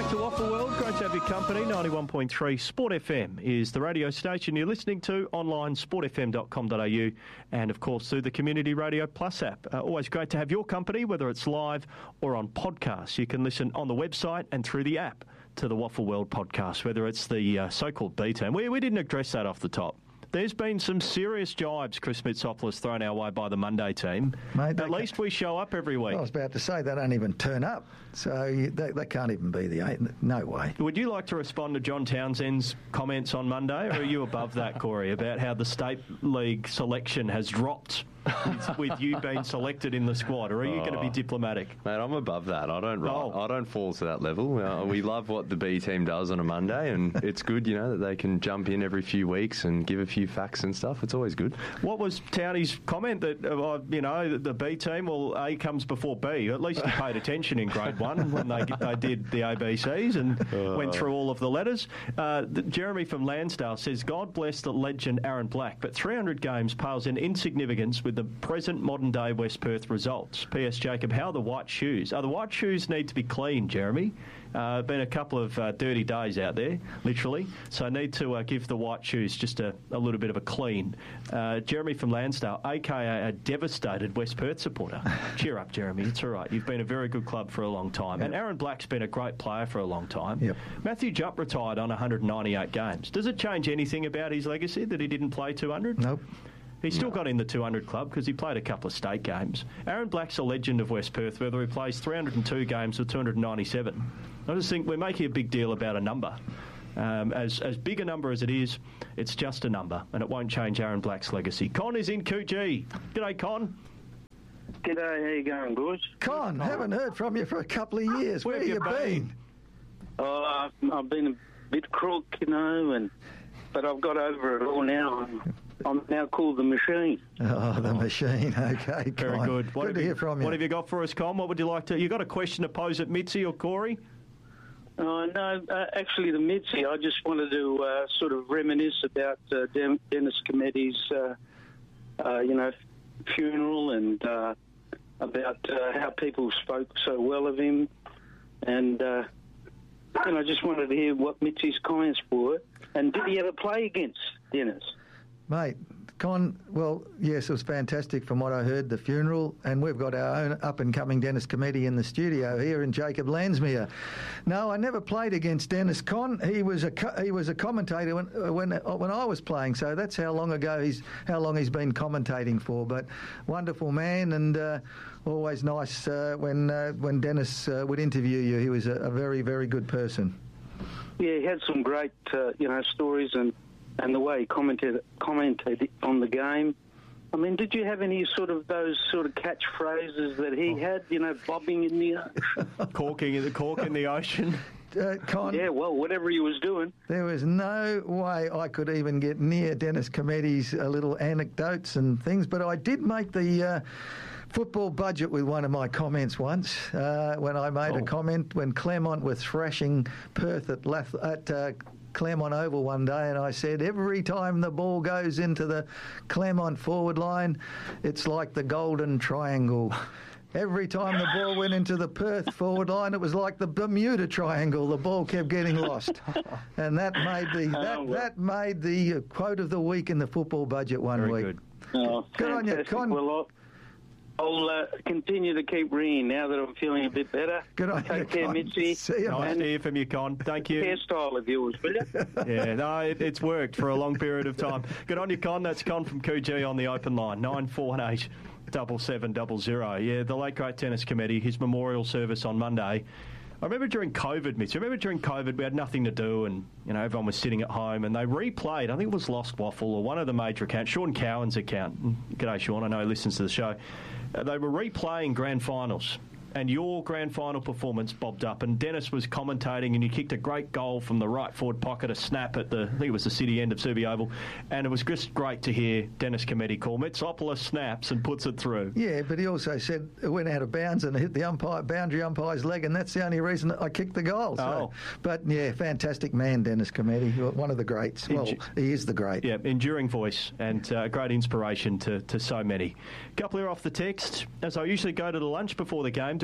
To Waffle World, great to have your company. 91.3 Sport FM is the radio station you're listening to, online sportfm.com.au, and of course through the Community Radio Plus app. Always great to have your company, whether it's live or on podcast. You can listen on the website and through the app to the Waffle World podcast, whether it's the so-called B team. We didn't address that off the top. There's been some serious jibes Chris Mitsopoulos thrown our way by the Monday team. Mate, at least we show up every week. I was about to say, they don't even turn up. So they can't even be the eight. No way. Would you like to respond to John Townsend's comments on Monday, or are you above that, Corey, about how the State League selection has dropped with you being selected in the squad, or are you going to be diplomatic? Mate, I'm above that. I don't fall to that level. We love what the B team does on a Monday, and it's good, that they can jump in every few weeks and give a few facts and stuff. It's always good. What was Townie's comment that, the B team, well, A comes before B? At least he paid attention in grade 1 when they did the ABCs and went through all of the letters. Jeremy from Lansdale says, God bless the legend Aaron Black, but 300 games pales in insignificance with the present modern-day West Perth results. P.S. Jacob, how are the white shoes? The white shoes need to be clean, Jeremy. Been a couple of dirty days out there, literally, so need to give the white shoes just a little bit of a clean. Jeremy from Lansdale, a.k.a. a devastated West Perth supporter. Cheer up, Jeremy. It's all right. You've been a very good club for a long time. Yep. And Aaron Black's been a great player for a long time. Yep. Matthew Jupp retired on 198 games. Does it change anything about his legacy that he didn't play 200? Nope. He still got in the 200 club because he played a couple of state games. Aaron Black's a legend of West Perth, whether he plays 302 games or 297. I just think we're making a big deal about a number. As big a number as it is, it's just a number, and it won't change Aaron Black's legacy. Con is in Coogee. G'day, Con. G'day, how you going, boys? Con, haven't heard from you for a couple of years. Where have you been? Oh, I've been a bit crook, but I've got over it all now. I'm now called the Machine. Oh, the Machine. Okay, very good. Good to hear from you. What have you got for us, Con? What would you like to... You got a question to pose at Mitzi or Corey? No, actually the Mitzi. I just wanted to sort of reminisce about Dennis Cometti's, funeral and about how people spoke so well of him. And I just wanted to hear what Mitzi's comments were. And did he ever play against Dennis? Mate, Con, well, yes, it was fantastic from what I heard, the funeral, and we've got our own up-and-coming Dennis Cometti in the studio here in Jacob Landsmere. No, I never played against Dennis, Con. He was a commentator when I was playing, so that's how long he's been commentating for. But wonderful man, and always nice when Dennis would interview you. He was a very, very good person. Yeah, he had some great, stories and the way he commented on the game. I mean, did you have any those catchphrases that he had, bobbing in the ocean? Corking the cork in the ocean? Con, yeah, well, whatever he was doing. There was no way I could even get near Dennis Cometti's little anecdotes and things, but I did make the football budget with one of my comments once when I made a comment when Claremont were thrashing Perth at Claremont Oval one day, and I said every time the ball goes into the Claremont forward line, it's like the Golden Triangle. Every time the ball went into the Perth forward line, it was like the Bermuda Triangle. The ball kept getting lost, and that made the quote of the week in the football budget one week. Good. Good on you, Con. Well, I'll continue to keep ringing now that I'm feeling a bit better. Good on Take care, Mitzi. See you, nice to hear from you, Con. Thank you. Hairstyle of yours, will you? Yeah, no, it's worked for a long period of time. Good on you, Con. That's Con from Coogee on the open line, 9418 7700. Yeah, the late great Dennis Cometti, his memorial service on Monday. I remember during COVID, Mitch, we had nothing to do and, everyone was sitting at home and they replayed, I think it was Lost Waffle or one of the major accounts, Sean Cowan's account. G'day, Sean, I know he listens to the show. They were replaying grand finals and your grand final performance bobbed up and Dennis was commentating and you kicked a great goal from the right forward pocket, a snap at I think it was the city end of Subi Oval, and it was just great to hear Dennis Cometti call Mitsopoulos snaps and puts it through. Yeah, but he also said it went out of bounds and it hit the boundary umpire's leg, and that's the only reason I kicked the goal. So. But yeah, fantastic man, Dennis Cometti, one of the greats. Well, he is the great. Yeah, enduring voice and a great inspiration to so many. A couple here off the text. As I usually go to the lunch before the game, do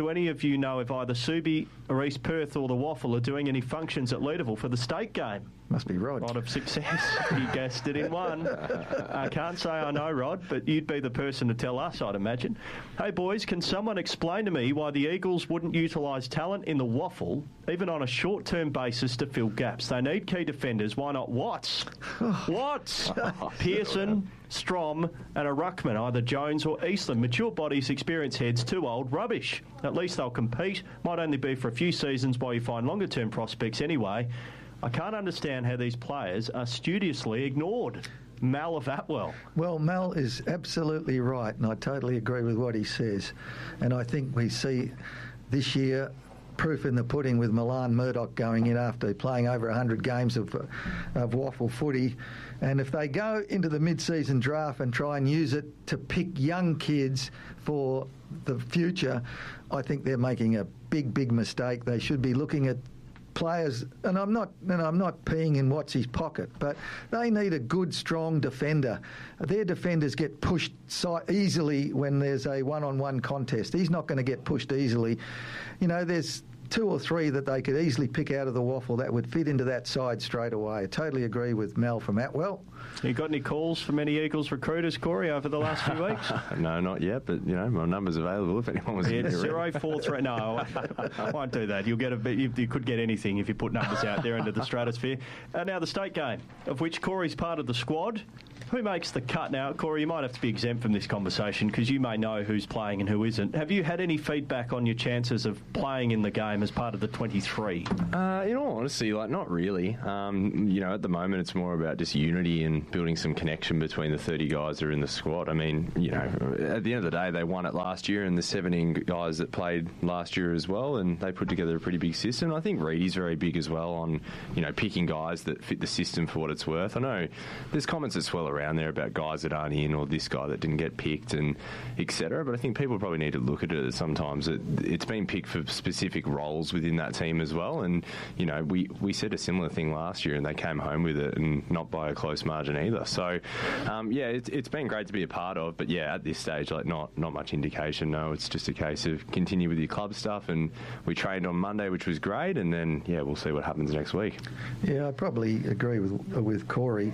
do any of you know if either Subi or East Perth or the Waffle are doing any functions at Leederville for the state game? Must be Rod. A lot of success. You guessed it in one. I can't say I know, Rod, but you'd be the person to tell us, I'd imagine. Hey, boys, can someone explain to me why the Eagles wouldn't utilise talent in the Waffle, even on a short-term basis, to fill gaps? They need key defenders. Why not Watts? Watts! Pearson, Strom and a ruckman, either Jones or Eastland. Mature bodies, experienced heads, too old, rubbish. At least they'll compete. Might only be for a few seasons while you find longer-term prospects anyway. I can't understand how these players are studiously ignored. Mal of Atwell. Well, Mal is absolutely right, and I totally agree with what he says. And I think we see this year proof in the pudding with Milan Murdoch going in after playing over 100 games of Waffle footy. And if they go into the mid-season draft and try and use it to pick young kids for the future, I think they're making a big mistake. They should be looking at players, and I'm not peeing in Watsy's pocket, but they need a good, strong defender. Their defenders get pushed easily when there's a one-on-one contest. He's not going to get pushed easily. You know, there's 2 or 3 that they could easily pick out of the Waffle that would fit into that side straight away. I totally agree with Mel from Atwell. You got any calls from any Eagles recruiters, Corey, over the last few weeks? No, not yet, but, you know, my number's available if anyone was in. 043. No, I won't do that. You'll get you could get anything if you put numbers out there into the stratosphere. Now, the state game, of which Corey's part of the squad. Who makes the cut now? Corey, you might have to be exempt from this conversation because you may know who's playing and who isn't. Have you had any feedback on your chances of playing in the game as part of the 23? In all honesty, not really. You know, at the moment it's more about just unity and building some connection between the 30 guys that are in the squad. I mean, you know, at the end of the day, they won it last year, and the 17 guys that played last year as well, and they put together a pretty big system. I think Reedy's very big as well on, you know, picking guys that fit the system for what it's worth. I know there's comments that swell around there about guys that aren't in, or this guy that didn't get picked, and etc. But I think people probably need to look at it as sometimes it's been picked for specific roles within that team as well. And you know, we said a similar thing last year, and they came home with it, and not by a close margin either. So yeah, it's been great to be a part of. But yeah, at this stage, not much indication. No, it's just a case of continue with your club stuff, and we trained on Monday, which was great, and then yeah, we'll see what happens next week. Yeah, I probably agree with Corey.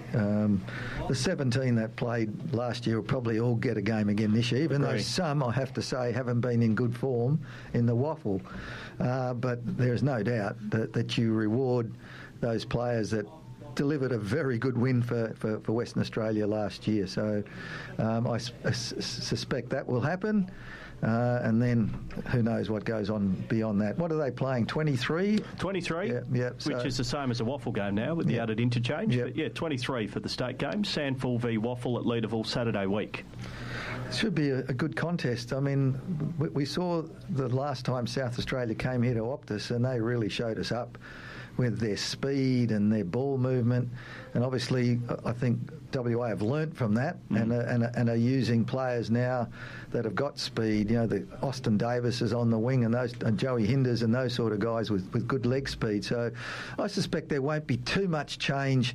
The 17 that played last year will probably all get a game again this year, even though some, I have to say, haven't been in good form in the Waffle. But there's no doubt that you reward those players that delivered a very good win for Western Australia last year. So I suspect that will happen. And then who knows what goes on beyond that. What are they playing, 23? 23, yeah, which is the same as a Waffle game now with the added interchange. But yeah, 23 for the state game. Sandford v Waffle at Leederville Saturday week. It should be a good contest. I mean, we saw the last time South Australia came here to Optus, and they really showed us up with their speed and their ball movement. And obviously, I think WA have learnt from that and are using players now that have got speed. You know, the Austin Davis is on the wing, and Joey Hinders and those sort of guys with good leg speed. So I suspect there won't be too much change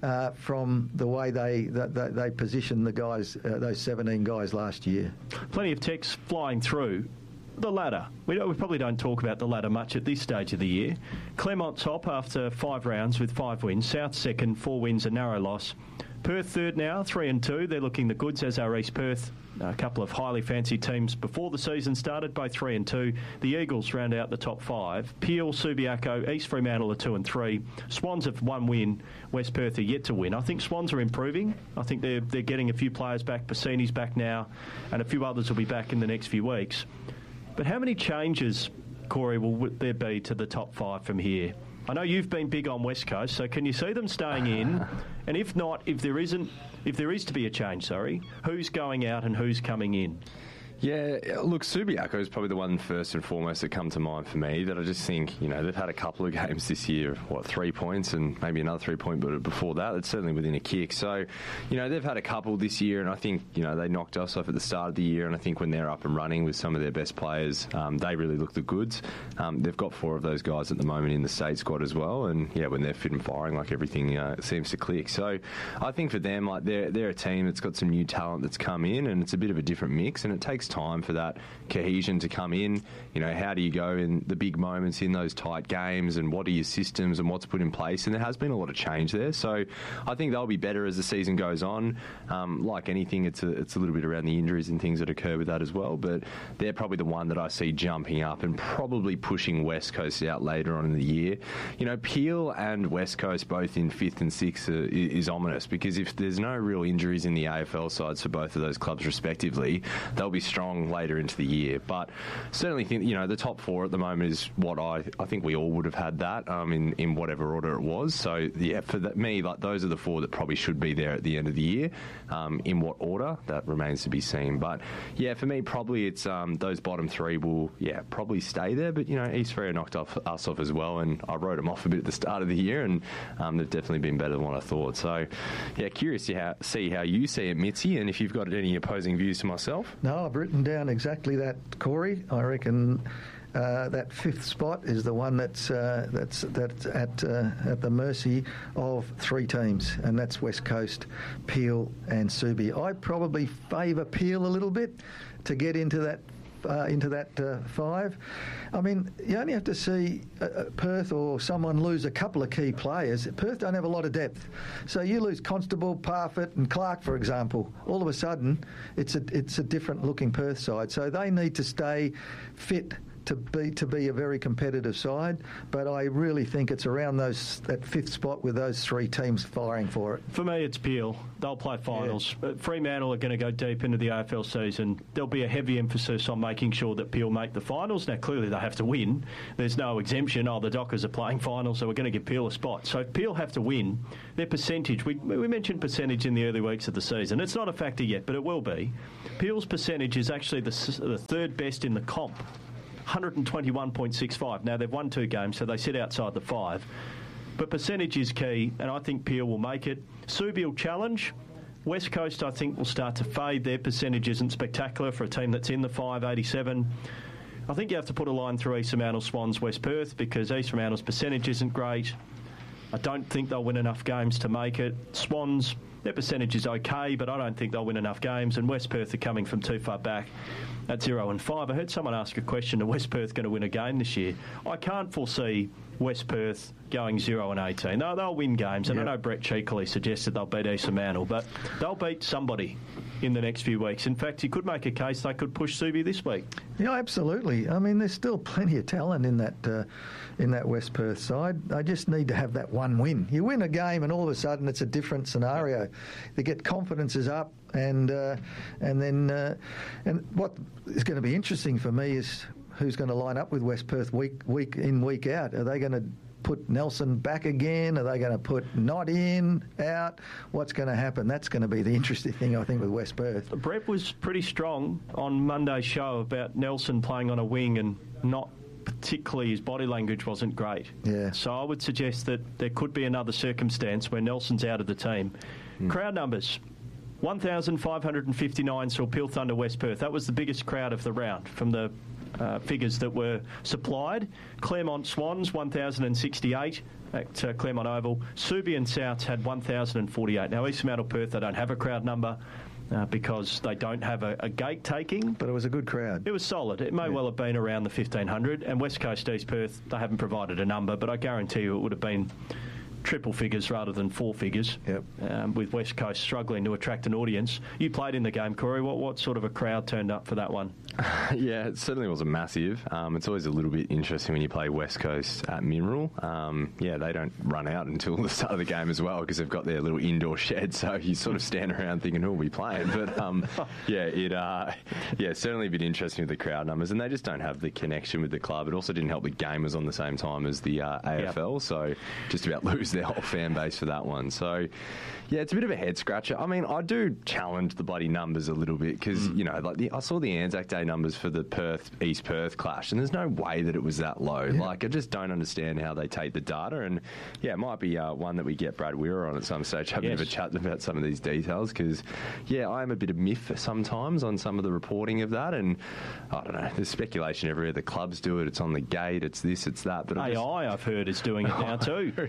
from the way they position the guys, those 17 guys last year. Plenty of texts flying through. The ladder. We probably don't talk about the ladder much at this stage of the year. Claremont top after 5 rounds with 5 wins. South second, 4 wins, a narrow loss. Perth third now, 3-2. They're looking the goods, as are East Perth. A couple of highly fancied teams before the season started, both 3-2. The Eagles round out the top 5. Peel, Subiaco, East Fremantle are 2-3. Swans have 1 win. West Perth are yet to win. I think Swans are improving. I think they're getting a few players back. Bassini's back now, and a few others will be back in the next few weeks. But how many changes, Corey, will there be to the top 5 from here? I know you've been big on West Coast, so can you see them staying in? And if not, if there is to be a change, who's going out and who's coming in? Yeah, look, Subiaco is probably the one first and foremost that come to mind for me, that I just think, you know, they've had a couple of games this year, 3 points and maybe another 3 point, but before that, it's certainly within a kick. So, you know, they've had a couple this year, and I think, you know, they knocked us off at the start of the year, and I think when they're up and running with some of their best players, they really look the goods. They've got 4 of those guys at the moment in the state squad as well, and yeah, when they're fit and firing, like everything seems to click. So I think for them, like they're a team that's got some new talent that's come in, and it's a bit of a different mix, and it takes time for that cohesion to come in. You know, how do you go in the big moments in those tight games, and what are your systems and what's put in place? And there has been a lot of change there. So I think they'll be better as the season goes on. Like anything, it's a little bit around the injuries and things that occur with that as well. But they're probably the one that I see jumping up and probably pushing West Coast out later on in the year. You know, Peel and West Coast both in 5th and 6th is ominous, because if there's no real injuries in the AFL sides for both of those clubs respectively, they'll be strong later into the year. But certainly think, you know, the top 4 at the moment is what I think we all would have had that in whatever order it was. So yeah, for me, like, those are the 4 that probably should be there at the end of the year. In what order, that remains to be seen. But yeah, for me, probably it's those bottom 3 will probably stay there. But you know, East Freo knocked us off as well, and I wrote them off a bit at the start of the year, and they've definitely been better than what I thought. So yeah, curious to see how you see it, Mitzi, and if you've got any opposing views to myself. No, I've written down exactly that, Corey. I reckon that 5th spot is the one that's at the mercy of 3 teams, and that's West Coast, Peel and Subi. I probably favour Peel a little bit to get into that 5. I mean, you only have to see Perth or someone lose a couple of key players. Perth don't have a lot of depth. So you lose Constable, Parfitt and Clark, for example. All of a sudden, it's a different looking Perth side. So they need to stay fit to be a very competitive side, but I really think it's around that 5th spot with those 3 teams firing for it. For me, it's Peel. They'll play finals. Yeah. Fremantle are going to go deep into the AFL season. There'll be a heavy emphasis on making sure that Peel make the finals. Now, clearly they have to win. There's no exemption. The Dockers are playing finals, so we're going to give Peel a spot. So Peel have to win. Their percentage, we mentioned percentage in the early weeks of the season. It's not a factor yet, but it will be. Peel's percentage is actually the 3rd best in the comp. 121.65. Now, they've won 2 games, so they sit outside the 5. But percentage is key, and I think Peel will make it. Subi will challenge. West Coast, I think, will start to fade. Their percentage isn't spectacular for a team that's in the 587. I think you have to put a line through East Fremantle, Swans, West Perth, because East Fremantle's percentage isn't great. I don't think they'll win enough games to make it. Swans, their percentage is okay, but I don't think they'll win enough games. And West Perth are coming from too far back at 0 and 5. I heard someone ask a question, are West Perth going to win a game this year? I can't foresee West Perth going 0 and 18. No, they'll win games, and yep. I know Brett Cheekley suggested they'll beat East Fremantle, but they'll beat somebody in the next few weeks. In fact, you could make a case they could push Subi this week. Yeah, absolutely. I mean, there's still plenty of talent in that West Perth side. They just need to have that one win. You win a game, and all of a sudden it's a different scenario. They get confidence is up, and what is going to be interesting for me is who's going to line up with West Perth week in, week out. Are they going to put Nelson back again? Are they going to put Not in, out? What's going to happen? That's going to be the interesting thing, I think, with West Perth. Brett was pretty strong on Monday's show about Nelson playing on a wing, and not particularly his body language wasn't great. Yeah. So I would suggest that there could be another circumstance where Nelson's out of the team. Crowd numbers. 1,559 saw Peel Thunder West Perth. That was the biggest crowd of the round from the figures that were supplied. Claremont Swans, 1,068 at Claremont Oval. Subi and Souths had 1,048. Now, East Fremantle Perth, they don't have a crowd number because they don't have a gate taking. But it was a good crowd. It was solid. It may well have been around the 1,500. And West Coast East Perth, they haven't provided a number, but I guarantee you it would have been triple figures rather than 4 figures. Yep. With West Coast struggling to attract an audience. You played in the game, Corey. What sort of a crowd turned up for that one? Yeah, it certainly wasn't massive. It's always a little bit interesting when you play West Coast at Mineral. They don't run out until the start of the game as well, because they've got their little indoor shed, so you sort of stand around thinking, who will we playing? But certainly a bit interesting with the crowd numbers, and they just don't have the connection with the club. It also didn't help the game was on the same time as the AFL, so just about lose their whole fan base for that one. So yeah, it's a bit of a head scratcher. I mean, I do challenge the bloody numbers a little bit, because I saw the Anzac Day numbers for the East Perth clash, and there's no way that it was that low. Yeah. Like, I just don't understand how they take the data, and yeah, it might be one that we get Brad Weir on at some stage, have a bit of a chat about some of these details, because I am a bit of miff sometimes on some of the reporting of that, and I don't know, there's speculation everywhere. The clubs do it, it's on the gate, it's this, it's that. But AI, I've heard, is doing it now too. Who knows?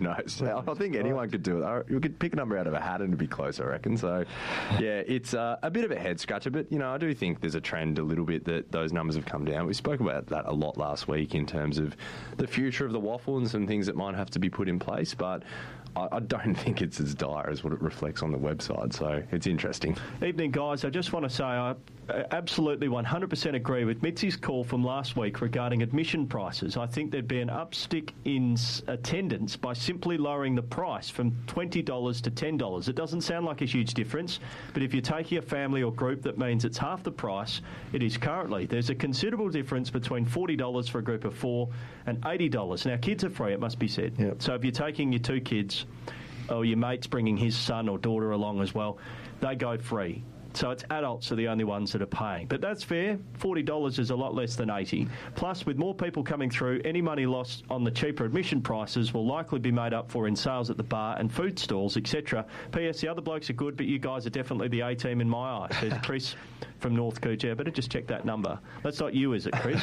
I think anyone could do it. You could pick a number out of a hat and it'd be close, I reckon. So, yeah, it's a bit of a head scratcher, but, I do think there's a trend a little bit that those numbers have come down. We spoke about that a lot last week in terms of the future of the waffle and some things that might have to be put in place, but I don't think it's as dire as what it reflects on the website, so it's interesting. Evening, guys. I just want to say I absolutely 100% agree with Mitzi's call from last week regarding admission prices. I think there'd be an upstick in attendance by simply lowering the price from $20 to $10. It doesn't sound like a huge difference, but if you're taking a family or group, that means it's half the price it is currently. There's a considerable difference between $40 for a group of 4 and $80. Now, kids are free, it must be said. Yep. So if you're taking your 2 kids, or your mate's bringing his son or daughter along as well, they go free. So it's adults are the only ones that are paying. But that's fair. $40 is a lot less than $80. Plus, with more people coming through, any money lost on the cheaper admission prices will likely be made up for in sales at the bar and food stalls, etc. P.S. The other blokes are good, but you guys are definitely the A-team in my eyes. There's Chris from North Coogee. I better just check that number. That's not you, is it, Chris?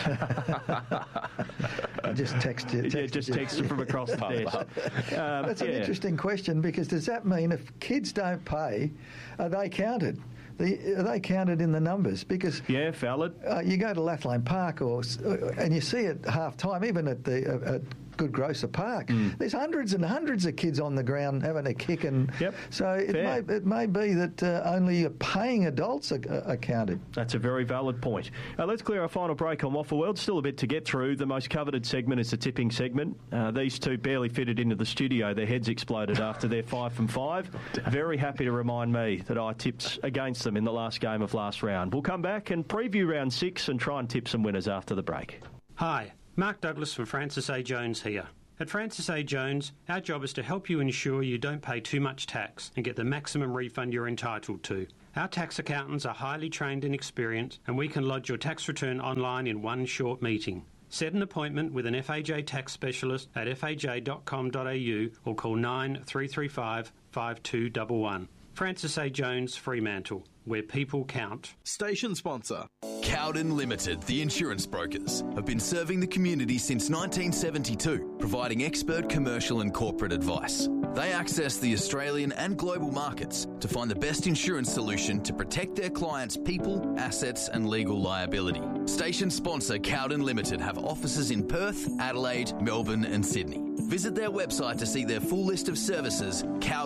I just texted you. Just texted from across the desk. That's an interesting question, because does that mean if kids don't pay, are they counted? Are they counted in the numbers? Because valid. You go to Lathlane Park and you see at half time, even at the Good Grocer Park, there's hundreds and hundreds of kids on the ground having a kick, and so it may be that only paying adults are counted. That's a very valid point. Let's clear our final break on Waffle World. Still a bit to get through. The most coveted segment is the tipping segment. These two barely fitted into the studio. Their heads exploded after their 5 from 5. Very happy to remind me that I tipped against them in the last game of last round. We'll come back and preview round 6 and try and tip some winners after the break. Hi, Mark Douglas from Francis A. Jones here. At Francis A. Jones, our job is to help you ensure you don't pay too much tax and get the maximum refund you're entitled to. Our tax accountants are highly trained and experienced, and we can lodge your tax return online in one short meeting. Set an appointment with an FAJ tax specialist at faj.com.au or call 9335 5211. Francis A. Jones, Fremantle, where people count. Station sponsor. Cowden Limited, the insurance brokers, have been serving the community since 1972, providing expert commercial and corporate advice. They access the Australian and global markets to find the best insurance solution to protect their clients' people, assets and legal liability. Station sponsor Cowden Limited have offices in Perth, Adelaide, Melbourne and Sydney. Visit their website to see their full list of services,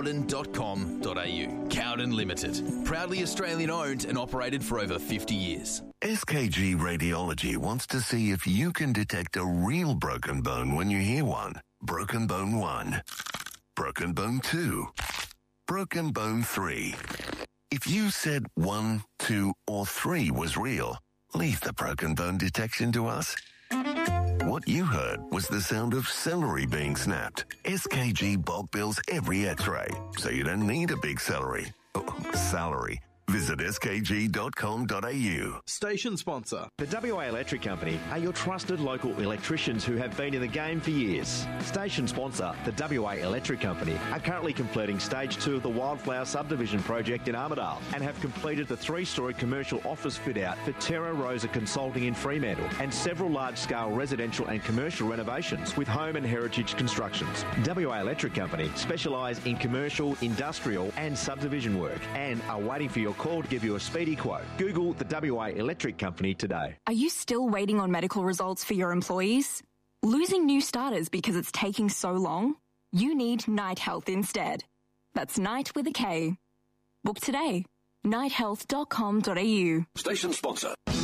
cowden.com.au. Cowden Limited, proudly Australian owned and operated for over 50 years. SKG Radiology wants to see if you can detect a real broken bone when you hear one. Broken bone 1. Broken bone 2. Broken bone 3. If you said 1, 2 or 3 was real, leave the broken bone detection to us. What you heard was the sound of celery being snapped. SKG bulk bills every x-ray, so you don't need a big salary. Visit skg.com.au. Station sponsor. The WA Electric Company are your trusted local electricians who have been in the game for years. Station sponsor, the WA Electric Company, are currently completing Stage 2 of the Wildflower Subdivision project in Armidale and have completed the 3-storey commercial office fit-out for Terra Rosa Consulting in Fremantle and several large-scale residential and commercial renovations with home and heritage constructions. WA Electric Company specialise in commercial, industrial and subdivision work and are waiting for your call to give you a speedy quote. Google the WA Electric Company today. Are you still waiting on medical results for your employees? Losing new starters because it's taking so long? You need Night Health instead. That's Night with a K. Book today. nighthealth.com.au. Station sponsor.